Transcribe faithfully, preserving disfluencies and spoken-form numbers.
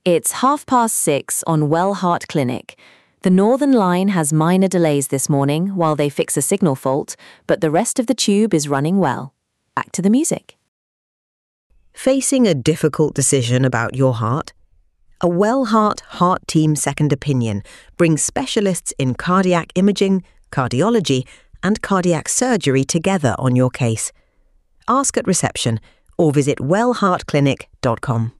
It's half past six on Well Heart Clinic. The Northern Line has minor delays this morning while they fix a signal fault, but the rest of the tube is running well. Back to the music. Facing a difficult decision about your heart? A Well Heart Heart Team Second Opinion brings specialists in cardiac imaging, cardiology, and cardiac surgery together on your case. Ask at reception or visit well heart clinic dot com.